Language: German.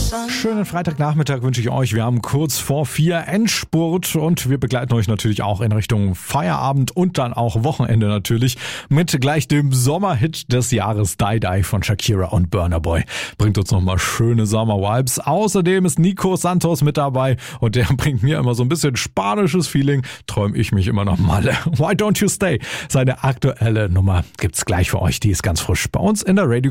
Schönen Freitagnachmittag wünsche ich euch. Wir haben kurz vor 4 Endspurt und wir begleiten euch natürlich auch in Richtung Feierabend und dann auch Wochenende natürlich mit gleich dem Sommerhit des Jahres Die Die von Shakira und Burna Boy. Bringt uns nochmal schöne Sommervibes. Außerdem ist Nico Santos mit dabei und der bringt mir immer so ein bisschen spanisches Feeling. Träume ich mich immer noch mal. Why Don't You Stay? Seine aktuelle Nummer gibt's gleich für euch. Die ist ganz frisch bei uns in der Radio